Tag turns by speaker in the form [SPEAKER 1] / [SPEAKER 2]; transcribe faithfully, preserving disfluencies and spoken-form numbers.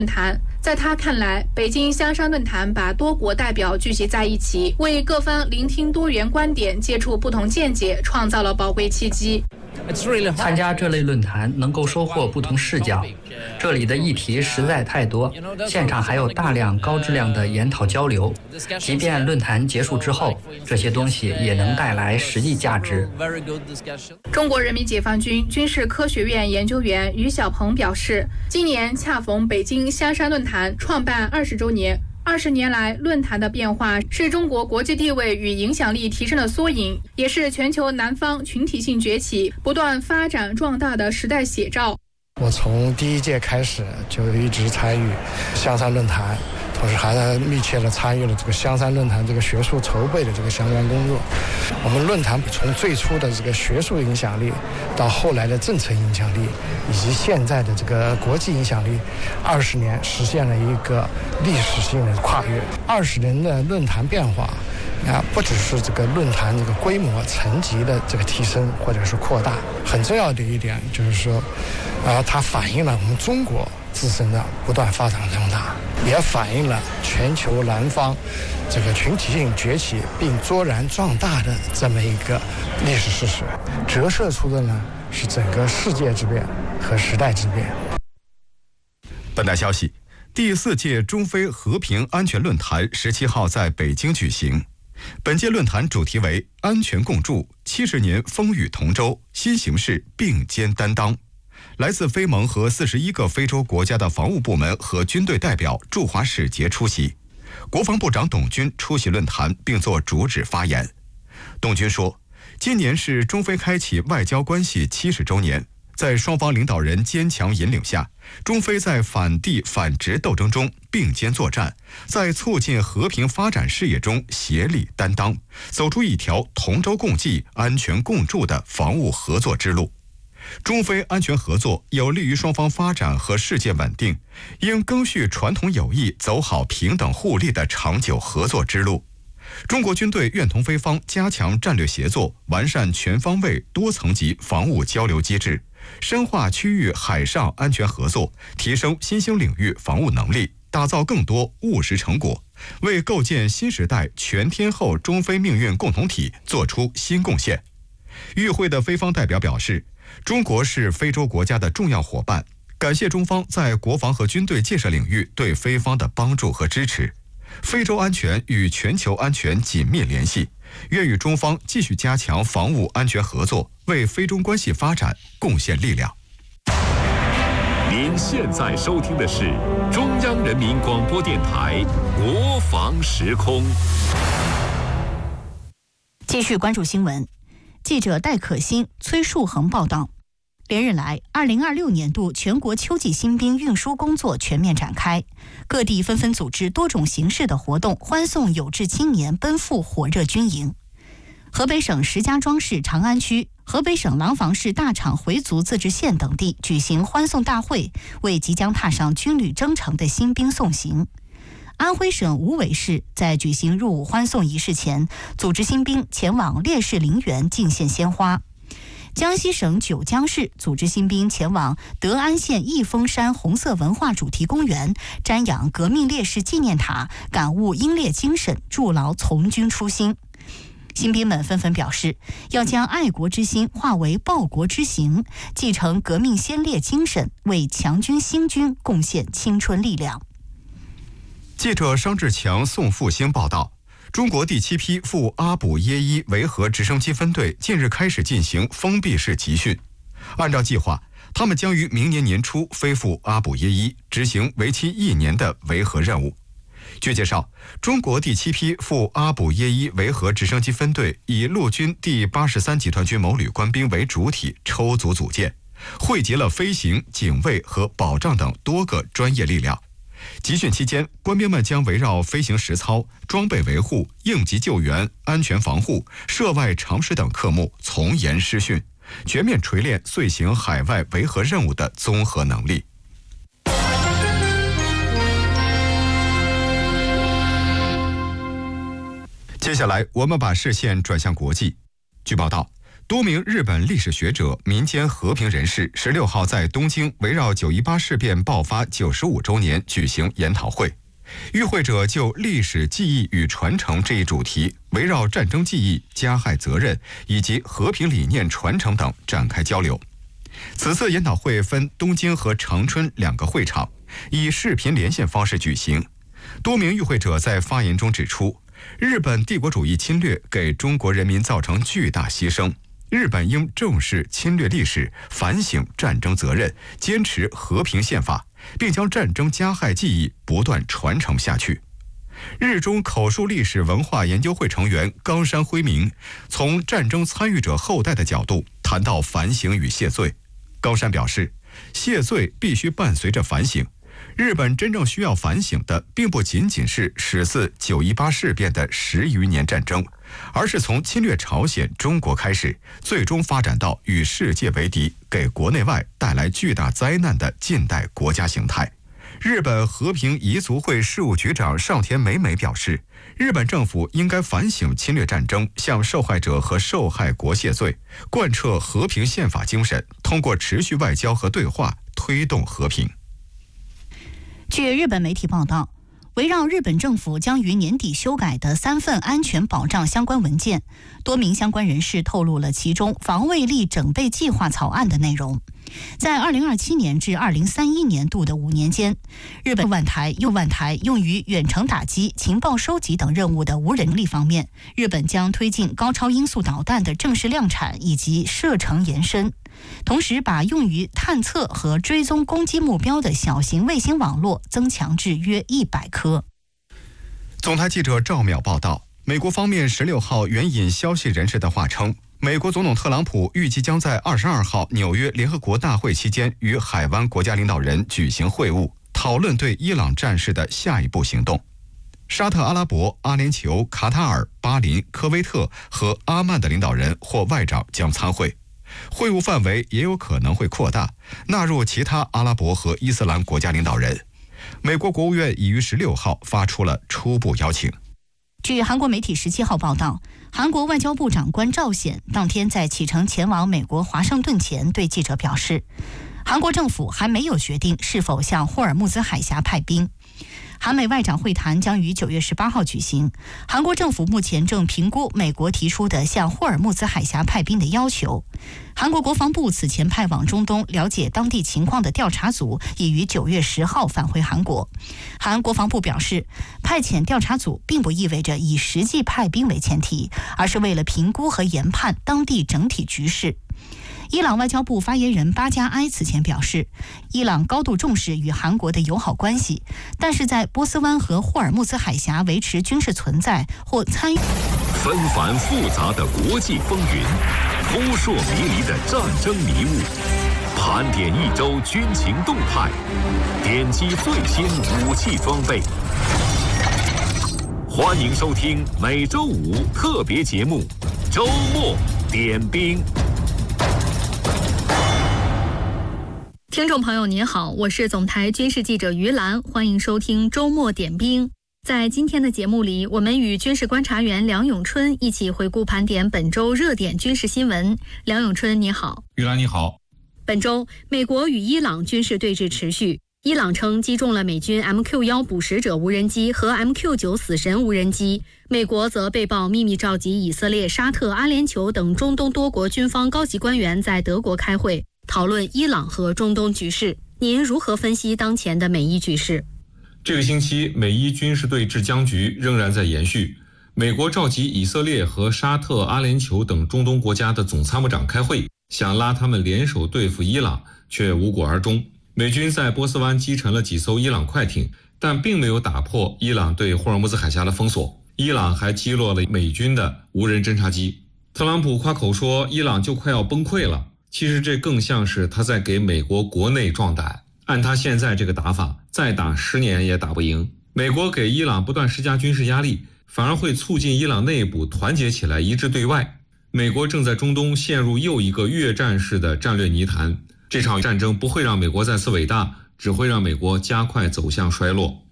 [SPEAKER 1] 论坛。在他看来，北京香山论坛把多国代表聚集在一起，为各方聆听多元观点、接触不同见解创造了宝贵契机。
[SPEAKER 2] 参加这类论坛能够收获不同视角，这里的议题实在太多，现场还有大量高质量的研讨交流。即便论坛结束之后，这些东西也能带来实际价值。
[SPEAKER 1] 中国人民解放军军事科学院研究员于小鹏表示，今年恰逢北京香山论坛创办二十周年。二十年来，论坛的变化是中国国际地位与影响力提升的缩影，也是全球南方群体性崛起、不断发展壮大的时代写照。
[SPEAKER 3] 我从第一届开始就一直参与香山论坛，同时还密切地参与了这个香山论坛这个学术筹备的这个相关工作。我们论坛从最初的这个学术影响力，到后来的政策影响力，以及现在的这个国际影响力，二十年实现了一个历史性的跨越。二十年的论坛变化啊，不只是这个论坛这个规模层级的这个提升或者是扩大，很重要的一点就是说，啊，它反映了我们中国自身的不断发展壮大，也反映了全球南方这个群体性崛起并卓然壮大的这么一个历史事实，折射出的呢是整个世界之变和时代之变。
[SPEAKER 4] 本台消息，第四届中非和平安全论坛十七号在北京举行。本届论坛主题为“安全共筑，七十年风雨同舟，新形势并肩担当”。来自非盟和四十一个非洲国家的防务部门和军队代表驻华使节出席。国防部长董军出席论坛并作主旨发言。董军说，今年是中非开启外交关系七十周年，在双方领导人坚强引领下，中非在反帝反殖斗争中并肩作战，在促进和平发展事业中协力担当，走出一条同舟共济、安全共筑的防务合作之路。中非安全合作有利于双方发展和世界稳定，应赓续传统友谊，走好平等互利的长久合作之路。中国军队愿同非方加强战略协作，完善全方位多层级防务交流机制，深化区域海上安全合作，提升新兴领域防务能力，打造更多务实成果，为构建新时代全天候中非命运共同体作出新贡献。与会的非方代表表示，中国是非洲国家的重要伙伴，感谢中方在国防和军队建设领域对非方的帮助和支持。非洲安全与全球安全紧密联系，愿与中方继续加强防务安全合作，为非中关系发展贡献力量。
[SPEAKER 5] 您现在收听的是中央人民广播电台国防时空。
[SPEAKER 6] 继续关注新闻。记者戴可欣、崔树恒报道，连日来，二零二六年度全国秋季新兵运输工作全面展开，各地纷纷组织多种形式的活动，欢送有志青年奔赴火热军营。河北省石家庄市长安区、河北省廊坊市大厂回族自治县等地举行欢送大会，为即将踏上军旅征程的新兵送行。安徽省无为市在举行入伍欢送仪式前，组织新兵前往烈士陵园敬献鲜花。江西省九江市组织新兵前往德安县义峰山红色文化主题公园，瞻仰革命烈士纪念塔，感悟英烈精神，筑牢从军初心。新兵们纷纷表示，要将爱国之心化为报国之行，继承革命先烈精神，为强军兴军贡献青春力量。
[SPEAKER 4] 记者商志强、宋复兴报道，中国第七批赴阿卜耶伊维和直升机分队近日开始进行封闭式集训。按照计划，他们将于明年年初飞赴阿卜耶伊，执行为期一年的维和任务。据介绍，中国第七批赴阿卜耶伊维和直升机分队以陆军第八十三集团军某旅官兵为主体抽组组建，汇集了飞行、警卫和保障等多个专业力量。集训期间，官兵们将围绕飞行实操、装备维护、应急救援、安全防护、涉外常识等科目从严施训，全面锤炼遂行海外维和任务的综合能力。接下来，我们把视线转向国际。据报道， 多名日本历史学者、民间和平人士十六号在东京围绕九一八事变爆发九十五周年举行研讨会。与会者就历史记忆与传承这一主题，围绕战争记忆、加害责任以及和平理念传承等展开交流。此次研讨会分东京和长春两个会场，以视频连线方式举行。多名与会者在发言中指出，日本帝国主义侵略给中国人民造成巨大牺牲，日本应正视侵略历史，反省战争责任，坚持和平宪法，并将战争加害记忆不断传承下去。日中口述历史文化研究会成员冈山辉明从战争参与者后代的角度谈到反省与谢罪。冈山表示，谢罪必须伴随着反省。日本真正需要反省的，并不仅仅是始自九一八事变的十余年战争，而是从侵略朝鲜、中国开始，最终发展到与世界为敌，给国内外带来巨大灾难的近代国家形态。日本和平彝族会事务局长上田美美表示，日本政府应该反省侵略战争，向受害者和受害国谢罪，贯彻和平宪法精神，通过持续外交和对话推动和平。
[SPEAKER 6] 据日本媒体报道，围绕日本政府将于年底修改的三份安全保障相关文件，多名相关人士透露了其中防卫力整备计划草案的内容。在二零二七年至二零三一年度的五年间，日本万台用万台用于远程打击、情报收集等任务的无人力方面，日本将推进高超音速导弹的正式量产以及射程延伸，同时把用于探测和追踪攻击目标的小型卫星网络增强至约一百颗。
[SPEAKER 4] 总台记者赵淼报道，美国方面十六号援引消息人士的话称，美国总统特朗普预计将在二十二号纽约联合国大会期间与海湾国家领导人举行会晤，讨论对伊朗战事的下一步行动。沙特阿拉伯、阿联酋、卡塔尔、巴林、科威特和阿曼的领导人或外长将参会，会晤范围也有可能会扩大，纳入其他阿拉伯和伊斯兰国家领导人。美国国务院已于十六号发出了初步邀请。
[SPEAKER 6] 据韩国媒体十七号报道，韩国外交部长官赵显当天在启程前往美国华盛顿前对记者表示，韩国政府还没有决定是否向霍尔木兹海峡派兵。韩美外长会谈将于九月十八号举行，韩国政府目前正评估美国提出的向霍尔木兹海峡派兵的要求。韩国国防部此前派往中东了解当地情况的调查组已于九月十号返回韩国。韩国防部表示，派遣调查组并不意味着以实际派兵为前提，而是为了评估和研判当地整体局势。伊朗外交部发言人巴加埃此前表示，伊朗高度重视与韩国的友好关系，但是在波斯湾和霍尔木兹海峡维持军事存在或参与
[SPEAKER 5] 纷繁复杂的国际风云，扑朔迷离的战争迷雾，盘点一周军情动态，点击最新武器装备。欢迎收听每周五特别节目《周末点兵》。
[SPEAKER 7] 听众朋友您好，我是总台军事记者于兰，欢迎收听周末点兵。在今天的节目里，我们与军事观察员梁永春一起回顾盘点本周热点军事新闻。梁永春你好。
[SPEAKER 8] 于兰你好。
[SPEAKER 7] 本周美国与伊朗军事对峙持续，伊朗称击中了美军 M Q 一 捕食者无人机和 M Q 九 死神无人机，美国则被曝秘密召集以色列、沙特、阿联酋等中东多国军方高级官员在德国开会，讨论伊朗和中东局势。您如何分析当前的美伊局势？
[SPEAKER 8] 这个星期美伊军事对峙僵局仍然在延续，美国召集以色列和沙特、阿联酋等中东国家的总参谋长开会，想拉他们联手对付伊朗，却无果而终。美军在波斯湾击沉了几艘伊朗快艇，但并没有打破伊朗对霍尔木兹海峡的封锁。伊朗还击落了美军的无人侦察机。特朗普夸口说伊朗就快要崩溃了，其实这更像是他在给美国国内壮胆。按他现在这个打法，再打十年也打不赢。美国给伊朗不断施加军事压力，反而会促进伊朗内部团结起来，一致对外。美国正在中东陷入又一个越战式的战略泥潭。这场战争不会让美国再次伟大，只会让美国加快走向衰落。